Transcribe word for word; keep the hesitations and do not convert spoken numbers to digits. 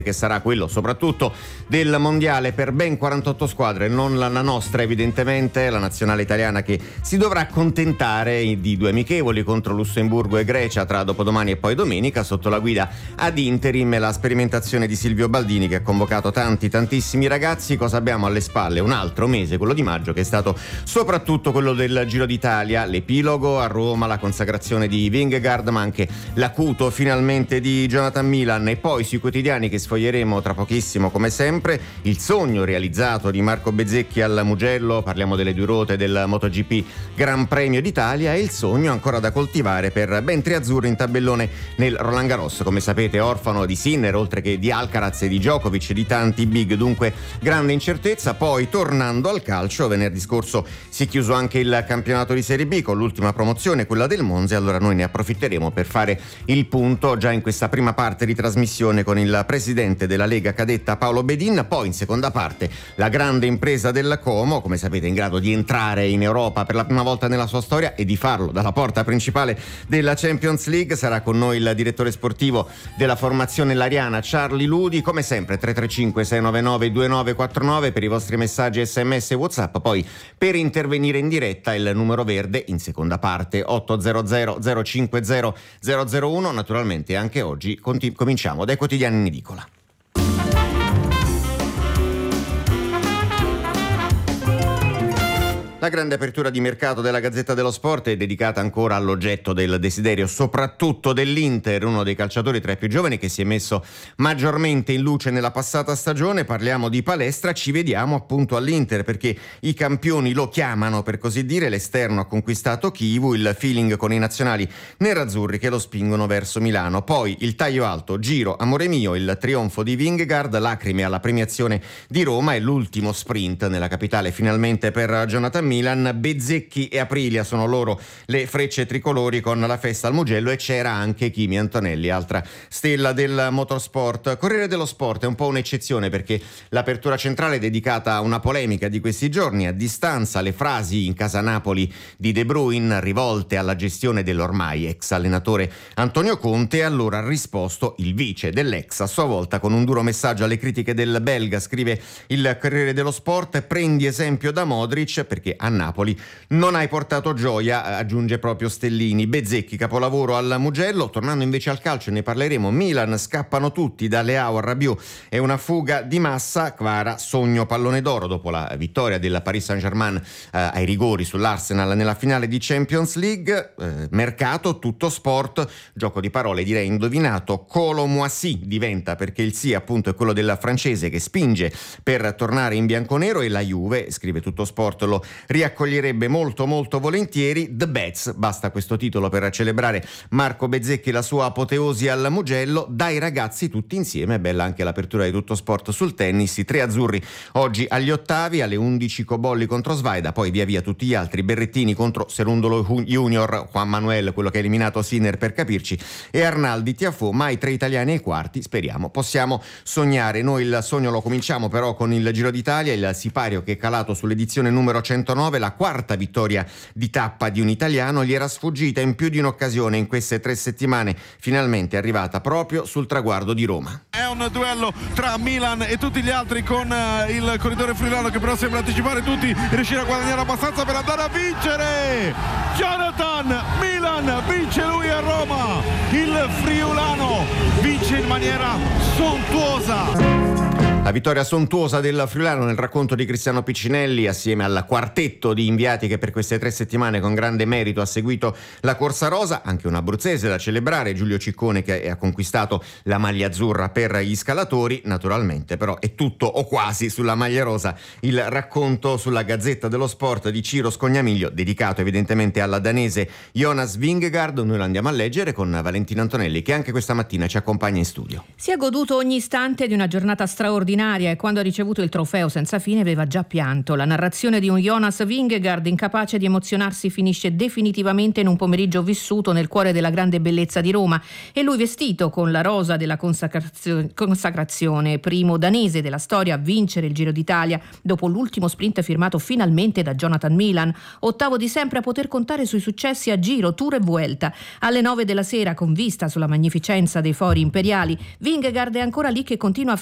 che sarà quello soprattutto del mondiale per ben quarantotto squadre, non la nostra evidentemente, la nazionale italiana che si dovrà accontentare di due amichevoli contro Lussemburgo e Grecia tra dopodomani e poi domenica sotto la guida ad interim e la sperimentazione di Silvio Baldini, che ha convocato tanti tantissimi ragazzi. Cosa abbiamo alle spalle? Un altro mese, quello di maggio, che è stato soprattutto quello del Giro d'Italia, l'epilogo a Roma, la consacrazione di Vingegaard, ma anche l'acuto finalmente di Jonathan Milan, e poi sui quotidiani che sfoglieremo tra pochissimo come sempre il sogno realizzato di Marco Bezzecchi al Mugello, parliamo delle due ruote del MotoGP Gran Premio d'Italia, e il sogno ancora da coltivare per ben tre azzurri in tabellone nel Roland Garros, come sapete orfano di Sinner oltre che di Alcaraz e di Djokovic e di tanti big, dunque grande incertezza. Poi tornando al calcio, venerdì scorso si è chiuso anche il campionato di Serie B con l'ultima promozione, quella del Monza, e allora noi ne approfitteremo per fare il punto già in questa prima parte di trasmissione con il presidente della Lega Cadetta Paolo Bedin. Poi in seconda parte la grande impresa del Como, come sapete in grado di entrare in Europa per la prima volta nella sua storia e di farlo dalla porta principale della Champions League. Sarà con noi il direttore sportivo della formazione lariana Charlie Ludi, come sempre tre tre cinque sei nove nove due nove quattro nove per i vostri messaggi sms e WhatsApp. Poi per intervenire in diretta il numero verde in seconda parte otto zero zero zero cinque zero zero zero uno. Naturalmente anche oggi conti- cominciamo dai quotidiani in edicola. La grande apertura di mercato della Gazzetta dello Sport è dedicata ancora all'oggetto del desiderio, soprattutto dell'Inter, uno dei calciatori tra i più giovani che si è messo maggiormente in luce nella passata stagione. Parliamo di palestra, ci vediamo appunto all'Inter perché i campioni lo chiamano, per così dire. L'esterno ha conquistato Chivu, il feeling con i nazionali nerazzurri che lo spingono verso Milano. Poi il taglio alto, Giro, amore mio, il trionfo di Vingegaard, lacrime alla premiazione di Roma e l'ultimo sprint nella capitale finalmente per Jonathan Milan. Bezzecchi e Aprilia sono loro le frecce tricolori con la festa al Mugello, e c'era anche Kimi Antonelli, altra stella del motorsport. Corriere dello Sport è un po' un'eccezione perché l'apertura centrale è dedicata a una polemica di questi giorni. A distanza le frasi in casa Napoli di De Bruyne rivolte alla gestione dell'ormai ex allenatore Antonio Conte, allora ha risposto il vice dell'ex a sua volta con un duro messaggio alle critiche del belga. Scrive il Corriere dello Sport: prendi esempio da Modric perché a Napoli non hai portato gioia, aggiunge proprio Stellini. Bezzecchi, capolavoro al Mugello. Tornando invece al calcio, ne parleremo. Milan, scappano tutti da Leao a Rabiot, è una fuga di massa. Kvara, sogno pallone d'oro dopo la vittoria del Paris Saint-Germain eh, ai rigori sull'Arsenal nella finale di Champions League. Eh, mercato, tutto sport, gioco di parole direi indovinato. Colo Moissy diventa, perché il sì appunto è quello del francese che spinge per tornare in bianconero, e la Juve, scrive tutto sport, lo riaccoglierebbe molto molto volentieri. The Bets, basta questo titolo per celebrare Marco Bezzecchi, la sua apoteosi al Mugello. Dai ragazzi tutti insieme. Bella anche l'apertura di tutto sport sul tennis, i tre azzurri oggi agli ottavi, alle undici Cobolli contro Svaida, poi via via tutti gli altri, Berrettini contro Serundolo Junior, Juan Manuel, quello che ha eliminato Sinner per capirci, e Arnaldi Tiafoe, mai tre italiani ai quarti. Speriamo, possiamo sognare. Noi il sogno lo cominciamo però con il Giro d'Italia, il sipario che è calato sull'edizione numero centonove. La quarta vittoria di tappa di un italiano gli era sfuggita in più di un'occasione in queste tre settimane, finalmente è arrivata proprio sul traguardo di Roma. È un duello tra Milan e tutti gli altri, con uh, il corridore friulano che però sembra anticipare tutti, riuscire a guadagnare abbastanza per andare a vincere. Jonathan Milan vince lui a Roma, il friulano vince in maniera sontuosa. La vittoria sontuosa del friulano nel racconto di Cristiano Piccinelli, assieme al quartetto di inviati che per queste tre settimane con grande merito ha seguito la Corsa Rosa. Anche un abruzzese da celebrare, Giulio Ciccone, che ha conquistato la maglia azzurra per gli scalatori. Naturalmente però è tutto o quasi sulla maglia rosa il racconto sulla Gazzetta dello Sport di Ciro Scognamiglio, dedicato evidentemente alla danese Jonas Vingegaard. Noi lo andiamo a leggere con Valentina Antonelli, che anche questa mattina ci accompagna in studio. Si è goduto ogni istante di una giornata straordinaria aria e quando ha ricevuto il trofeo senza fine aveva già pianto. La narrazione di un Jonas Vingegaard incapace di emozionarsi finisce definitivamente in un pomeriggio vissuto nel cuore della grande bellezza di Roma e lui vestito con la rosa della consacrazio- consacrazione, primo danese della storia a vincere il Giro d'Italia dopo l'ultimo sprint firmato finalmente da Jonathan Milan, ottavo di sempre a poter contare sui successi a Giro, Tour e Vuelta. Alle nove della sera, con vista sulla magnificenza dei fori imperiali, Vingegaard è ancora lì che continua a